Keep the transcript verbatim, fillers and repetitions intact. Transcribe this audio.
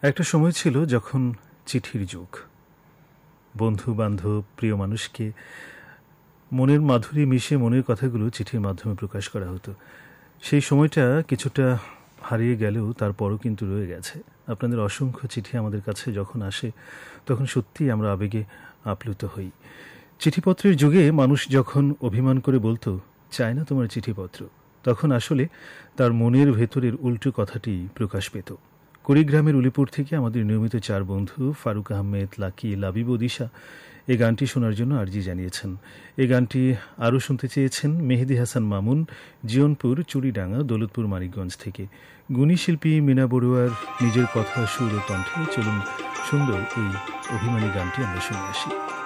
একটা সময় ছিল যখন চিঠির যুগ। বন্ধু বান্ধব প্রিয় মানুষকে মনের মাধুরী মিশে মনের কথাগুলো চিঠির মাধ্যমে প্রকাশ করা হতো। সেই সময়টা কিছুটা হারিয়ে গেলেও তারপরও কিন্তু রয়ে গেছে। আপনাদের অসংখ্য চিঠি আমাদের কাছে যখন আসে তখন সত্যিই আমরা আবেগে আপ্লুত হই। চিঠিপত্রের যুগে মানুষ যখন অভিমান করে বলতো চায় না তোমার চিঠিপত্র, তখন আসলে তার মনের ভেতরের উল্টো কথাটি প্রকাশ পেত। কুড়িগ্রামের উলিপুর থেকে আমাদের নিয়মিত চার বন্ধু ফারুক আহমেদ, লাকি, লাবিব ও দিশা এই গানটি শোনার জন্য আর্জি জানিয়েছেন। এই গানটি আরও শুনতে চেয়েছেন মেহেদি হাসান মামুন, জিয়নপুর, চুড়িডাঙ্গা, দৌলতপুর, মানিকগঞ্জ থেকে। গুণী শিল্পী মিনা বড়ুয়ার নিজের কথা সুর ও কণ্ঠে চলুন সুন্দর এই অভিমানী গানটি আমরা শুনে আসি।